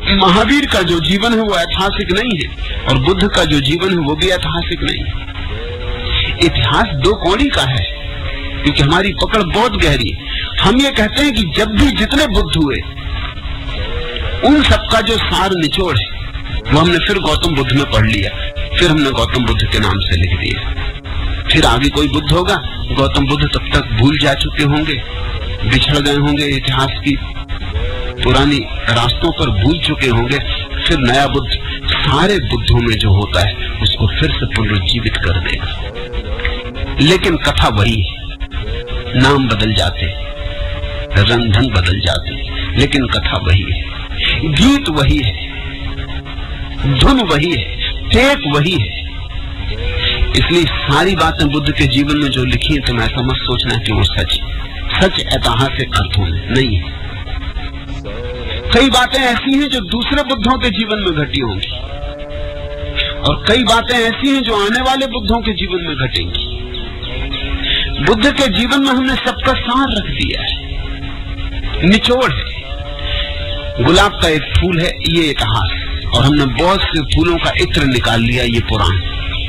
महावीर का जो जीवन है वो ऐतिहासिक नहीं है और बुद्ध का जो जीवन है वो भी ऐतिहासिक नहीं है। इतिहास दो कौड़ी का है क्योंकि हमारी पकड़ बहुत गहरी है। हम ये कहते हैं कि जब भी जितने बुद्ध हुए उन सबका जो सार निचोड़ है वो हमने फिर गौतम बुद्ध में पढ़ लिया, फिर हमने गौतम बुद्ध के नाम से लिख दिया। फिर आगे कोई बुद्ध होगा, गौतम बुद्ध तब तक भूल जा चुके होंगे, बिछड़ गए होंगे, इतिहास की पुरानी रास्तों पर भूल चुके होंगे। फिर नया बुद्ध सारे बुद्धों में जो होता है उसको फिर से पुनरुज्जीवित कर देगा। लेकिन कथा वही है, नाम बदल जाते, रंग ढंग बदल जाते, लेकिन कथा वही है, गीत वही है, धुन वही है, टेक वही है। इसलिए सारी बातें बुद्ध के जीवन में जो लिखी है तुम ऐसा मत सोचना कि वो सच ऐतिहासिक अर्थों में नहीं है। कई बातें ऐसी हैं जो दूसरे बुद्धों के जीवन में घटी होंगी और कई बातें ऐसी हैं जो आने वाले बुद्धों के जीवन में घटेंगी। बुद्ध के जीवन में हमने सबका सार रख दिया है, निचोड़ है। गुलाब का एक फूल है, ये इतिहास, और हमने बहुत से फूलों का इत्र निकाल लिया, ये पुराण।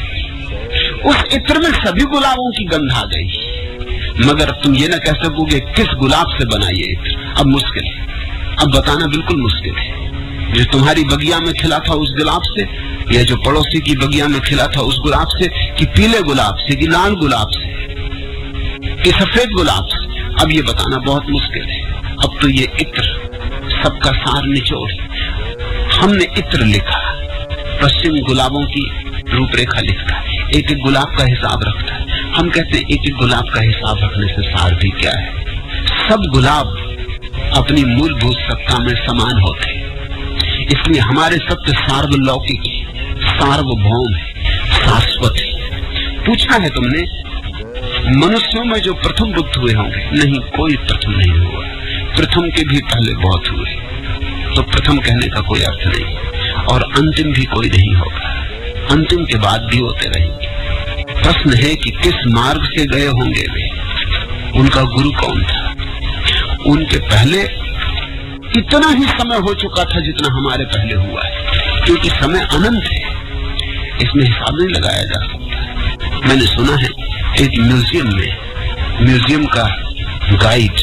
उस इत्र में सभी गुलाबों की गंध आ गई, मगर तुम ये ना कह सकोगे किस गुलाब से बना ये इत्र। अब मुश्किल है, अब बताना बिल्कुल मुश्किल है। जो तुम्हारी बगिया में खिला था उस गुलाब से, या जो पड़ोसी की बगिया में खिला था उस गुलाब से, कि पीले गुलाब से, कि लाल गुलाब से, कि सफेद गुलाब से, अब ये बताना बहुत मुश्किल है। अब तो ये इत्र सबका सार निचोड़। हमने इत्र लिखा, पश्चिम गुलाबों की रूपरेखा लिखता, एक एक गुलाब का हिसाब रखता है। हम कहते हैं एक एक गुलाब का हिसाब रखने से सार भी क्या है। सब गुलाब अपनी मूलभूत सत्ता में समान होते हैं, इसलिए हमारे सत्य सार्वलौकिक है, सार्वभौम है, शाश्वत है। पूछा है तुमने मनुष्यों में जो प्रथम बुद्ध हुए होंगे? नहीं, कोई प्रथम नहीं हुआ। प्रथम के भी पहले बहुत हुए, तो प्रथम कहने का कोई अर्थ नहीं, और अंतिम भी कोई नहीं होगा, अंतिम के बाद भी होते रहेंगे। प्रश्न है कि किस मार्ग से गए होंगे वे, उनका गुरु कौन था? उनके पहले इतना ही समय हो चुका था जितना हमारे पहले हुआ है, क्योंकि समय अनंत है, इसमें हिसाब नहीं लगाया जा सकता। मैंने सुना है एक म्यूजियम का गाइड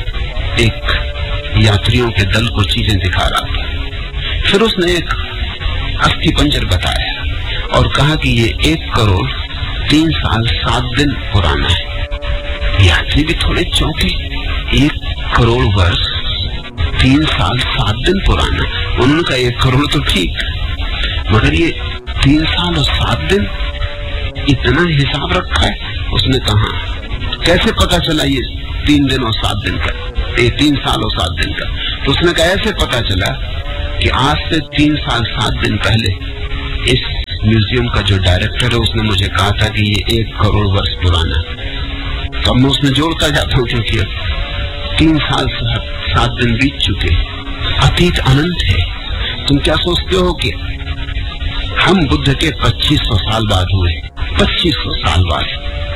एक यात्रियों के दल को चीजें दिखा रहा था। फिर उसने एक अस्थि पंजर बताया और कहा कि ये 1 करोड़ 3 साल 7 दिन पुराना है। यात्री भी थोड़े चौंके, 1 करोड़ वर्ष 3 साल 7 दिन पुराना। उन्होंने कहा 1 करोड़ तो ठीक, मगर ये 3 साल और 7 दिन, इतना हिसाब रखा है? उसने कहा कैसे पता चला ये 3 दिन और 7 दिन का, ये 3 साल और 7 दिन का? तो उसने कहा ऐसे पता चला कि आज से 3 साल 7 दिन पहले इस म्यूजियम का जो डायरेक्टर है उसने मुझे कहा था कि ये 1 करोड़ वर्ष पुराना। तो मैं उसमें जोड़ता जाता हूँ क्योंकि 3 साल 7 दिन बीत चुके, अतीत अनंत है। तुम क्या सोचते हो कि हम बुद्ध के 2500 साल बाद हुए? 2500 साल बाद।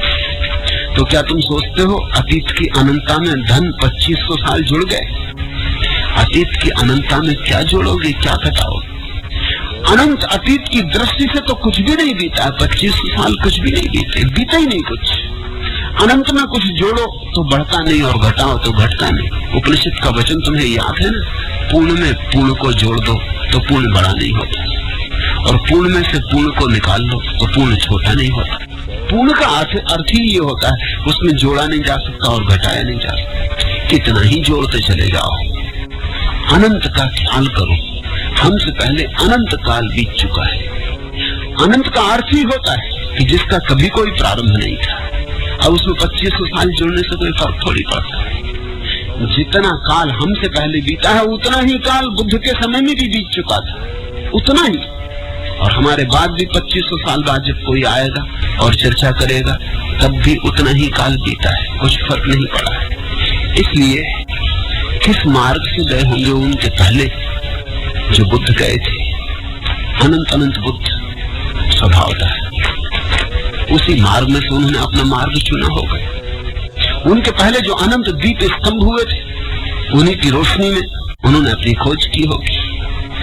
तो क्या तुम सोचते हो अतीत की अनंतता में धन 2500 साल जुड़ गए? अतीत की अनंतता में क्या जोड़ोगे, क्या घटाओगे? अनंत अतीत की दृष्टि से तो कुछ भी नहीं बीता, 2500 साल कुछ भी नहीं बीते, बीता ही नहीं कुछ। अनंत में कुछ जोड़ो तो बढ़ता नहीं और घटाओ तो घटता नहीं। उपनिषद का वचन तुम्हें याद है ना, पूर्ण में पूर्ण को जोड़ दो तो पूर्ण बड़ा नहीं होता, और पूर्ण में से पूर्ण को निकाल लो तो पूर्ण छोटा नहीं होता। पूर्ण का अर्थ ही ये होता है उसमें जोड़ा नहीं जा सकता और घटाया नहीं जा सकता। कितना ही जोड़ते चले जाओ, अनंत का ख्याल करो। हमसे पहले अनंत काल बीत चुका है। अनंत का अर्थ ही होता है कि जिसका कभी कोई प्रारंभ नहीं था, अब उसमें 2500 साल जुड़ने से कोई फर्क थोड़ी पड़ता है। जितना काल हमसे पहले बीता है उतना ही काल बुद्ध के समय में भी बीत चुका था, उतना ही। और हमारे बाद भी 2500 साल बाद जब कोई आएगा और चर्चा करेगा तब भी उतना ही काल बीता है, कुछ फर्क नहीं पड़ा है। इसलिए किस मार्ग से गए होंगे उनके पहले जो बुद्ध गए थे? अनंत अनंत बुद्ध स्वभावतः है, उसी मार्ग में से उन्होंने अपना मार्ग चुना होगा। उनके पहले जो अनंत दीप स्तंभ हुए थे उन्हीं की रोशनी में उन्होंने अपनी खोज की होगी।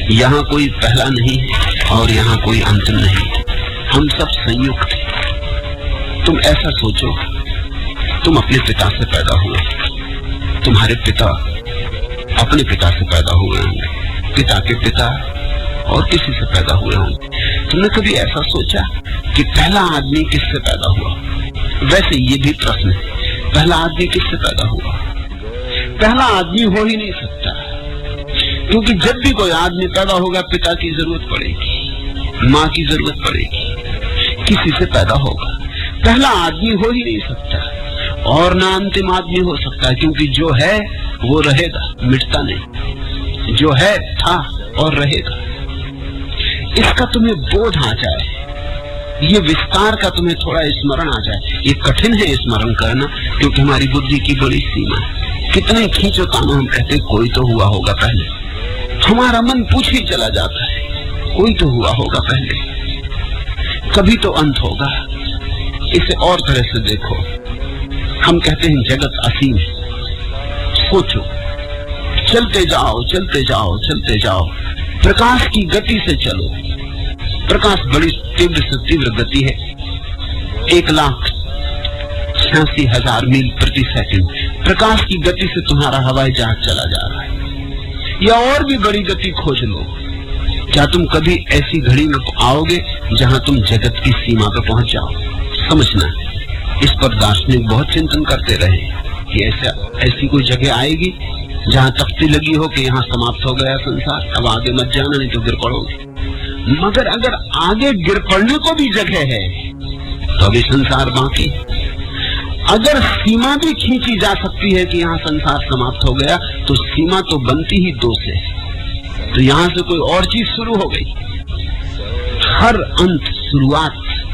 यहाँ कोई पहला नहीं है और यहाँ कोई अंतिम नहीं, हम सब संयुक्त हैं। तुम ऐसा सोचो, तुम अपने पिता से पैदा हुए, तुम्हारे पिता अपने पिता से पैदा हुए होंगे, पिता के पिता और किसी से पैदा हुए होंगे। तुमने कभी ऐसा सोचा कि पहला आदमी किससे पैदा हुआ? वैसे ये भी प्रश्न है, पहला आदमी किससे पैदा हुआ? पहला आदमी हो ही नहीं सकता, क्योंकि जब भी कोई आदमी पैदा होगा पिता की जरूरत पड़ेगी, माँ की जरूरत पड़ेगी, किसी से पैदा होगा। पहला आदमी हो ही नहीं सकता और ना अंतिम आदमी हो सकता, क्योंकि जो है वो रहेगा, मिटता नहीं। जो है था और रहेगा। इसका तुम्हें बोध आ जाए, ये विस्तार का तुम्हें थोड़ा स्मरण आ जाए। ये कठिन है स्मरण करना, क्योंकि हमारी बुद्धि की बड़ी सीमा है। कितने खींचो तानो हम कहते कोई तो हुआ होगा पहले, हमारा मन पूछ ही चला जाता है, कोई तो हुआ होगा पहले, कभी तो अंत होगा। इसे और तरह से देखो, हम कहते हैं जगत असीम है। सोचो, चलते जाओ चलते जाओ चलते जाओ, प्रकाश की गति से चलो। प्रकाश बड़ी तीव्र से तीव्र गति है, 1,86,000 मील प्रति सेकंड प्रकाश की गति से तुम्हारा हवाई जहाज चला जा रहा है। या और भी बड़ी गति खोज लो। क्या तुम कभी ऐसी घड़ी में आओगे जहां तुम जगत की सीमा पर पहुंच जाओ? समझना, इस पर दार्शनिक बहुत चिंतन करते रहे कि ऐसी कोई जगह आएगी जहां तख्ती लगी हो कि यहाँ समाप्त हो गया संसार, अब आगे मत जाना नहीं तो गिर पड़ोगे। मगर अगर आगे गिर पड़ने को भी जगह है तो अभी संसार बाकी। अगर सीमा भी खींची जा सकती है कि यहाँ संसार समाप्त हो गया, तो सीमा तो बनती ही दो से, तो यहाँ से कोई और चीज शुरू हो गई। हर अंत शुरुआत,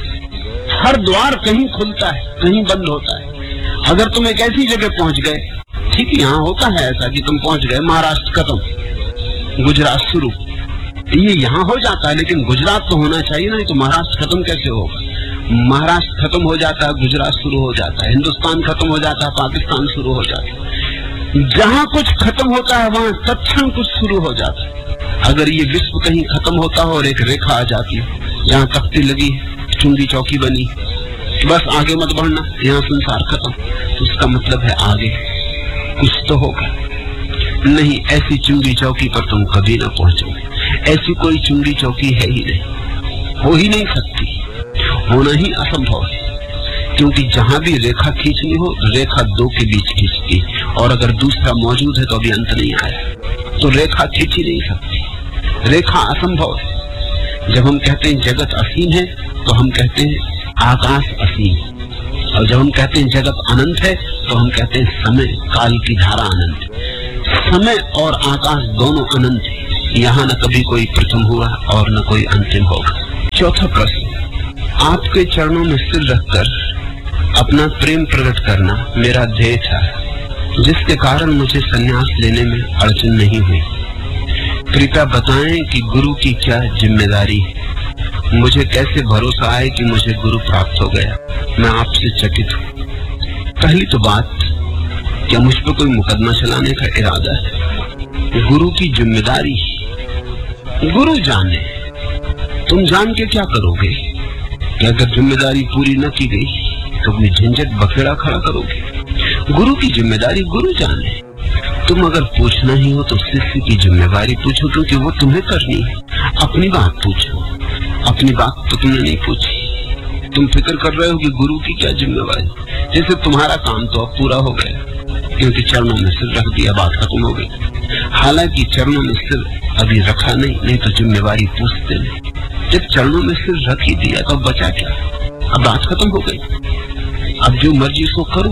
हर द्वार कहीं खुलता है कहीं बंद होता है। अगर तुम एक ऐसी जगह पहुंच गए, ठीक है यहाँ होता है ऐसा कि तुम पहुंच गए, महाराष्ट्र खत्म, गुजरात शुरू, ये यहाँ हो जाता है, लेकिन गुजरात तो होना चाहिए ना, तो महाराष्ट्र खत्म कैसे होगा? महाराष्ट्र खत्म हो जाता है, गुजरात शुरू हो जाता है, हिंदुस्तान खत्म हो जाता है, पाकिस्तान शुरू हो जाता है। जहां कुछ खत्म होता है वहां तत्क्षण कुछ शुरू हो जाता है। अगर ये विश्व कहीं खत्म होता हो और एक रेखा आ जाती है, जहां तख्ती लगी, चुंगी चौकी बनी, बस आगे मत बढ़ना, यहाँ संसार खत्म, तो इसका मतलब है आगे कुछ तो होगा। नहीं, ऐसी चुंगी चौकी पर तुम कभी ना पहुंचोगे। ऐसी कोई चुंगी चौकी है ही नहीं, हो ही नहीं सकती, होना ही असंभव है। क्योंकि जहां भी रेखा खींचनी हो, रेखा दो के बीच खींचती, और अगर दूसरा मौजूद है तो अभी अंत नहीं आया, तो रेखा खींच ही नहीं सकती, रेखा असंभव है। जब हम कहते हैं जगत असीम है, तो हम कहते हैं आकाश असीम, और जब हम कहते हैं जगत अनंत है, तो हम कहते हैं समय काल की धारा अनंत। समय और आकाश दोनों अनंत है, यहाँ न कभी कोई प्रथम हुआ और न कोई अंतिम होगा। चौथा प्रश्न, आपके चरणों में सिर रखकर अपना प्रेम प्रकट करना मेरा ध्येय था, जिसके कारण मुझे संन्यास लेने में अड़चन नहीं हुई। कृपया बताएं कि गुरु की क्या जिम्मेदारी है, मुझे कैसे भरोसा आए कि मुझे गुरु प्राप्त हो गया। मैं आपसे चकित हूँ। पहली तो बात, क्या मुझ पर कोई मुकदमा चलाने का इरादा है? गुरु की जिम्मेदारी, गुरु जाने, तुम जान के क्या करोगे? कि अगर जिम्मेदारी पूरी न की गई तो अपनी झंझट बखेड़ा खड़ा करोगे। गुरु की जिम्मेदारी गुरु जाने। तुम अगर पूछना ही हो तो शिष्य की जिम्मेदारी पूछो, क्योंकि वो तुम्हें करनी है। अपनी बात पूछो, अपनी बात तो तुमने नहीं पूछी, तुम फिक्र कर रहे हो कि गुरु की क्या जिम्मेवारी। जैसे तुम्हारा काम तो अब पूरा हो गया, क्योंकि चरणों में सिर रख दिया, बात खत्म हो गई। हालांकि चरणों में सिर अभी रखा नहीं तो जिम्मेवारी पूछते नहीं। जब चरणों में सिर रख ही दिया तो बचा क्या? अब बात खत्म हो गई, अब जो मर्जी उसको करो,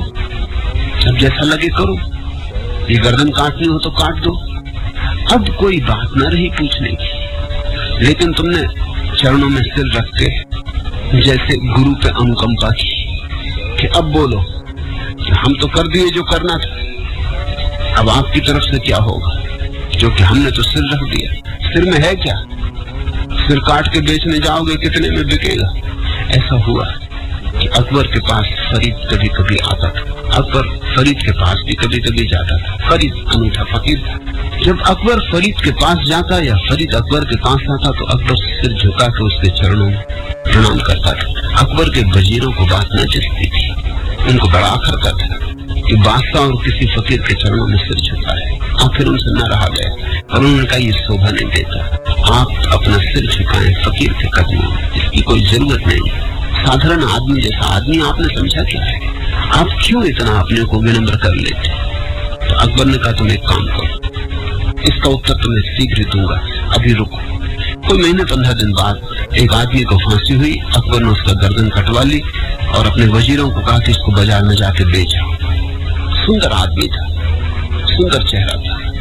अब जैसा लगे करो। ये गर्दन काटनी हो तो काट दो, अब कोई बात न रही पूछने की। लेकिन तुमने चरणों में सिर रख के जैसे गुरु पे अनुकंपा की कि अब बोलो, हम तो कर दिए जो करना था, अब आपकी तरफ से क्या होगा? जो कि हमने तो सिर रख दिया। सिर में है क्या? सिर काट के बेचने जाओगे, कितने में बिकेगा? ऐसा हुआ कि अकबर के पास फरीद कभी कभी आता था, अकबर फरीद के पास भी कभी कभी जाता था। फरीद अनूठा फकीर था। जब अकबर फरीद के पास जाता या फरीद अकबर के पास आता तो अकबर सिर झुका के उसके चरणों में प्रणाम करता था। अकबर के वजीरों को बात न जचती थी, उनको बड़ा करता था कि बादशाह और किसी फकीर के चरणों में सिर झुका है। आखिर उनसे न रहा गया और उन्होंने कहा, ये शोभा नहीं देता, आप अपना सिर झुकाएं फकीर के कदमों में, इसकी कोई जरूरत नहीं। साधारण आदमी जैसा आदमी आपने समझा क्या है, आप क्यों इतना अपने को विनम्र कर लेते? तो अकबर ने कहा, तुम एक काम करो, इसका उत्तर तुम्हें शीघ्र ही दूंगा, अभी रुको। कोई महीने 15 दिन बाद एक आदमी को फांसी हुई। अकबर ने उसका गर्दन कटवा ली और अपने वजीरों को कहा कि इसको बाजार में जाके बेच आओ। सुंदर आदमी था, सुंदर चेहरा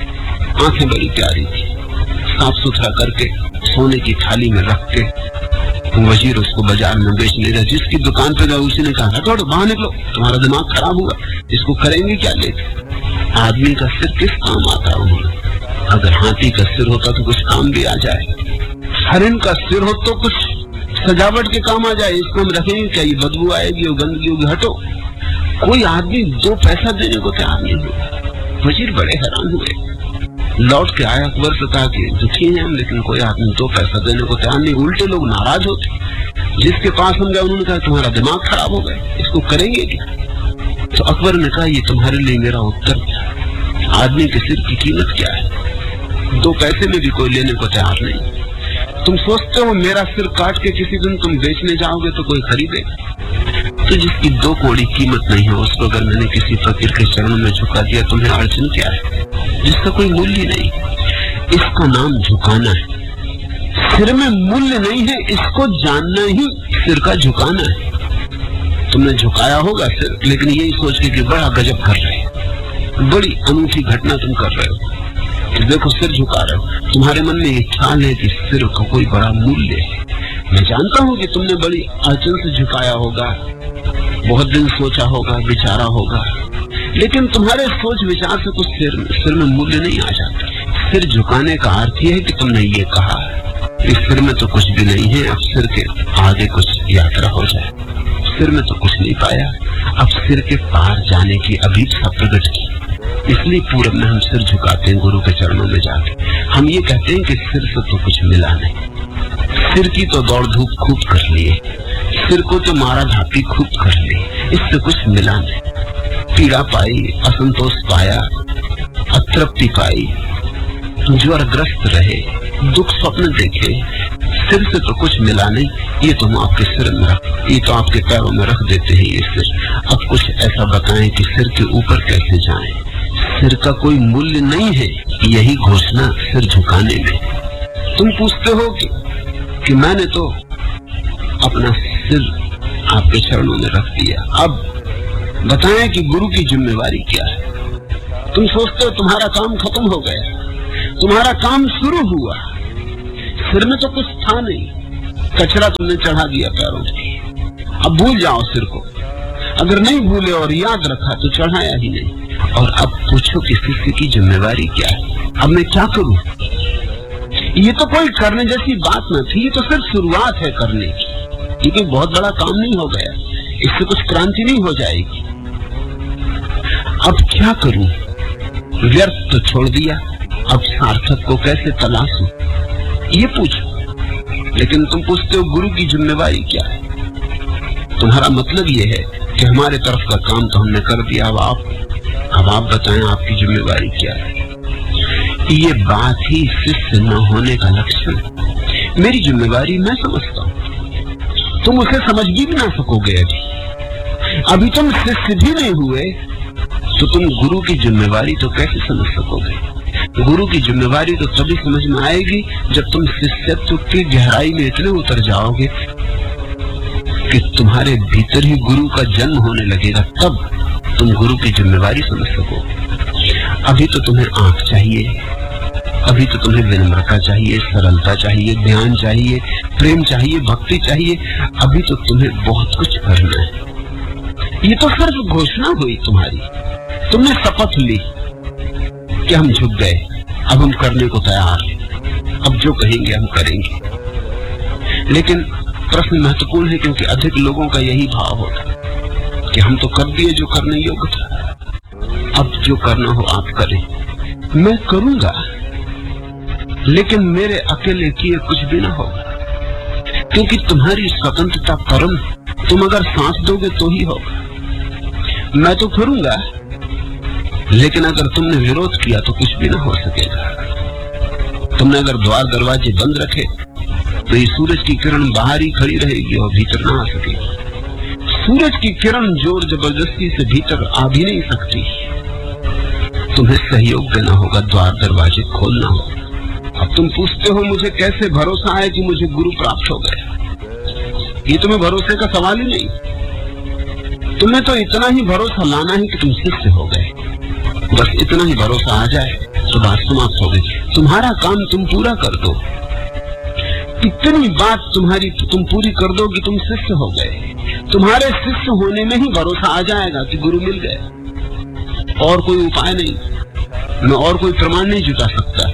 था, आंखें बड़ी प्यारी थी। साफ सुथरा करके सोने की थाली में रख के वजीर उसको बाजार में बेचने लगा। जिसकी दुकान पे गया उसी ने कहा, हटो बाहर निकलो, तुम्हारा दिमाग खराब हुआ, इसको करेंगे क्या लेके? आदमी का सिर किस काम आता है? अगर हाथी का सिर होता तो कुछ काम भी आ जाए, हरिन का सिर हो तो कुछ सजावट के काम आ जाए। इसको हम रखेंगे क्या? ये बदबू आएगी और गंदगी होगी, हटो। कोई आदमी 2 पैसा देने को तैयार नहीं हुआ। वजीर बड़े हैरान हुए, लौट के आया, अकबर से कहा कि दुखी हैं हम, लेकिन कोई आदमी 2 पैसा देने को तैयार नहीं। उल्टे लोग नाराज होते। जिसके पास हम गए उन्होंने कहा, तुम्हारा दिमाग खराब हो गया, इसको करेंगे क्या? तो अकबर ने कहा, ये तुम्हारे लिए मेरा उत्तर था। आदमी के सिर की कीमत क्या है? 2 पैसे में भी कोई लेने को तैयार नहीं। तुम सोचते हो मेरा सिर काट के किसी दिन तुम बेचने जाओगे तो कोई खरीदेगा? तो जिसकी 2 कौड़ी कीमत नहीं है उसको अगर मैंने किसी फकीर के चरणों में झुका दिया, तुम्हें अड़चन क्या है? जिसका कोई मूल्य नहीं, इसका नाम झुकाना है। सिर में मूल्य नहीं है, इसको जानना ही सिर का झुकाना है। तुमने झुकाया होगा सिर, लेकिन यही सोच के कि बड़ा गजब कर रहे हो, बड़ी अनूठी घटना तुम कर रहे हो, तो देखो सिर झुका रहे हो। तुम्हारे मन में एक ख्याल है कि सिर का कोई बड़ा मूल्य है। मैं जानता हूँ कि तुमने बड़ी अड़चन से झुकाया होगा, बहुत दिन सोचा होगा, विचारा होगा, लेकिन तुम्हारे सोच विचार से कुछ सिर में मूल्य नहीं आ जाता। सिर झुकाने का अर्थ यह है कि तुमने ये कहा, इस सिर में तो कुछ भी नहीं है, अब सिर के आगे कुछ यात्रा हो जाए। सिर में तो कुछ नहीं पाया, अब सिर के पार जाने की अभीपसा प्रकट की। इसलिए पूरब में हम सिर झुकाते हैं गुरु के चरणों में जाके। हम ये कहते हैं कि सिर से तो कुछ मिला नहीं, सिर की तो दौड़ धूप खूब कर लिए, सिर को तो मारा धापी खूब कर ली, इससे कुछ मिला नहीं। पीड़ा पाई, असंतोष पाया, अतृप्ति पाई, ज्वरग्रस्त रहे, दुख स्वप्न देखे, सिर से तो कुछ मिला नहीं। ये तो हम आपके सिर में ये तो आपके पैरों में रख देते हैं ये सिर। अब कुछ ऐसा बताएं कि सिर के ऊपर कैसे जाएं। सिर का कोई मूल्य नहीं है, यही घोषणा सिर झुकाने में। तुम पूछते हो कि मैंने तो अपना सिर आपके चरणों में रख दिया, अब बताएं कि गुरु की जिम्मेवारी क्या है। तुम सोचते हो तुम्हारा काम खत्म हो गया, तुम्हारा काम शुरू हुआ। सिर में तो कुछ था नहीं, कचरा तुमने चढ़ा दिया पैरों में। अब भूल जाओ सिर को, अगर नहीं भूले और याद रखा तो चढ़ाया ही नहीं। और अब पूछो कि शिष्य की जिम्मेवारी क्या है। अब मैं क्या करूं? ये तो कोई करने जैसी बात न थी, ये तो सिर्फ शुरुआत है करने की। ये कोई बहुत बड़ा काम नहीं हो गया, इससे कुछ क्रांति नहीं हो जाएगी। अब क्या करूं? व्यर्थ तो छोड़ दिया, अब सार्थक को कैसे तलाशूं? ये पूछो। लेकिन तुम पूछते हो गुरु की जिम्मेवारी क्या है। तुम्हारा मतलब ये है कि हमारे तरफ का काम तो हमने कर दिया, अब आप बताएं आपकी जिम्मेवारी क्या है। ये बात ही शिष्य न होने का लक्षण। मेरी जिम्मेवारी मैं समझता हूं, तुम उसे समझ भी ना सकोगे। अभी तुम शिष्य भी नहीं हुए तो तुम गुरु की जिम्मेवारी तो कैसे समझ सकोगे? गुरु की जिम्मेवारी तो तभी समझ में आएगी जब तुम शिष्यत्व की गहराई में इतने उतर जाओगे कि तुम्हारे भीतर ही गुरु का जन्म होने लगेगा, तब तुम गुरु की जिम्मेवारी समझ सकोगे। अभी तो तुम्हें आंख चाहिए, अभी तो तुम्हें विनम्रता चाहिए, सरलता चाहिए, ध्यान चाहिए, प्रेम चाहिए, भक्ति चाहिए। अभी तो तुम्हें बहुत कुछ करना है। ये तो सिर्फ घोषणा हुई तुम्हारी, तुमने शपथ ली कि हम झुक गए, अब हम करने को तैयार हैं, अब जो कहेंगे हम करेंगे। लेकिन प्रश्न महत्वपूर्ण है, क्योंकि अधिक लोगों का यही भाव होता कि हम तो कर दिए जो करने योग्य था, अब जो करना हो आप करें। मैं करूंगा, लेकिन मेरे अकेले किए कुछ भी ना होगा, क्योंकि तुम्हारी स्वतंत्रता परम, तुम अगर सांस दोगे तो ही होगा। मैं तो करूंगा, लेकिन अगर तुमने विरोध किया तो कुछ भी ना हो सकेगा। तुमने अगर द्वार दरवाजे बंद रखे तो ये सूरज की किरण बाहर ही खड़ी रहेगी और भीतर ना आ सकेगी। सूरज की किरण जोर जबरदस्ती से भीतर आ भी नहीं सकती। तुम्हें सहयोग देना होगा, द्वार दरवाजे खोलना होगा। अब तुम पूछते हो मुझे कैसे भरोसा है कि मुझे गुरु प्राप्त हो गया। ये तुम्हें भरोसे का सवाल ही नहीं, तुम्हें तो इतना ही भरोसा लाना है कि तुम शिष्य हो गए। बस इतना ही भरोसा आ जाए तो बात समाप्त हो गई। तुम्हारा काम तुम पूरा कर दो, इतनी बात तुम्हारी तुम पूरी कर दो कि तुम शिष्य हो गए। तुम्हारे शिष्य होने में ही भरोसा आ जाएगा कि गुरु मिल गए। और कोई उपाय नहीं, मैं और कोई प्रमाण नहीं जुटा सकता।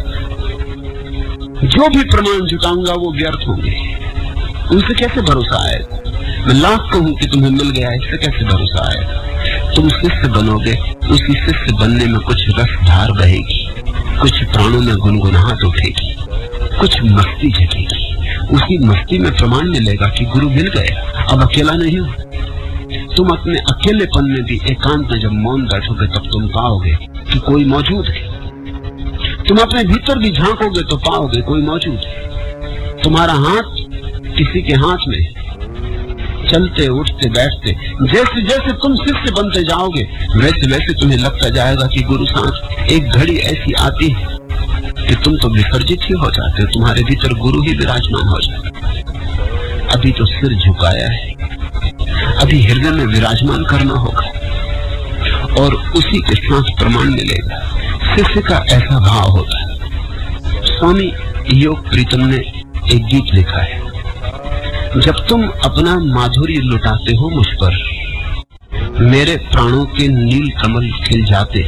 जो भी प्रमाण जुटाऊंगा वो व्यर्थ होंगे, उनसे कैसे भरोसा आएगा। मैं लाख कहूं कि तुम्हें मिल गया, इससे कैसे भरोसा आएगा। तुम शिष्य बनोगे, उसी शिष्य बनने में कुछ रसधार बहेगी, कुछ प्राणों में गुनगुनाहट उठेगी, कुछ मस्ती जगेगी। उसी मस्ती में प्रमाण मिलेगा कि गुरु मिल गया, अब अकेला नहीं हो। तुम अपने अकेलेपन में भी एकांत में जब मौन बैठोगे तब तुम पाओगे कि कोई मौजूद है। तुम अपने भीतर भी झांकोगे तो पाओगे कोई मौजूद है। तुम्हारा हाथ किसी के हाथ में, चलते उठते बैठते, जैसे जैसे तुम शिष्य बनते जाओगे वैसे वैसे तुम्हें लगता जाएगा कि गुरु साथ। एक घड़ी ऐसी आती है कि तुम तो विसर्जित ही हो जाते हो, तुम्हारे भीतर गुरु ही विराजमान हो जाते। अभी तो सिर झुकाया है, अभी हृदय में विराजमान करना होगा और उसी के साथ प्रमाण मिलेगा। शिष्य का ऐसा भाव होता है। स्वामी योग प्रीतम ने एक गीत लिखा है, जब तुम अपना माधुर्य लुटाते हो मुझ पर, मेरे प्राणों के नील कमल खिल जाते।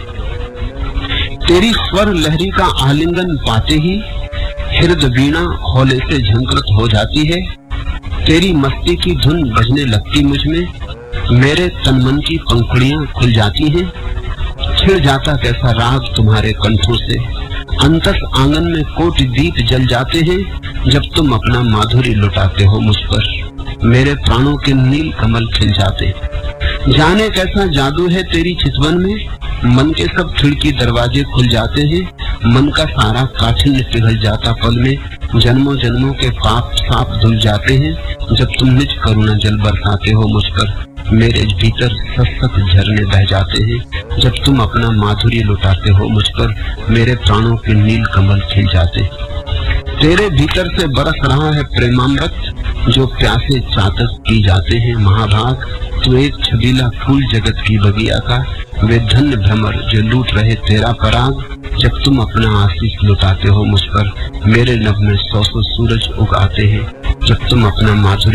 तेरी स्वर लहरी का आलिंगन पाते ही हृदय वीणा हौले से झंकृत हो जाती है। तेरी मस्ती की धुन बजने लगती मुझ में, मेरे तन मन की पंखुड़ियां खुल जाती हैं। छिड़ जाता कैसा राग तुम्हारे कंठों से, अंतस आंगन में कोटि दीप जल जाते हैं। जब तुम अपना माधुर्य लुटाते हो मुझ पर, मेरे प्राणों के नील कमल खिल जाते। जाने कैसा जादू है तेरी चितवन में, मन के सब खिड़की दरवाजे खुल जाते हैं। मन का सारा काठिन्य पिघल जाता पल में, जन्मों जन्मों के पाप साफ धुल जाते हैं। जब तुम निज करुणा जल बरसाते हो मुझ पर, मेरे भीतर सशक झरने बह जाते हैं। जब तुम अपना माधुर्य लुटाते हो मुझ पर, मेरे प्राणों के नील कमल खिल जाते। तेरे भीतर से बरस रहा है प्रेमामृत, जो प्यासे चातक पी जाते हैं महाभाग। तू एक छबीला फूल जगत की बगिया का, वे धन्य भ्रमर जो लूट रहे तेरा पराग। जब तुम अपना आशीष लुटाते हो मुझ पर, मेरे नभ में 100 सूरज उगाते हैं। जब तुम अपना माधुर्य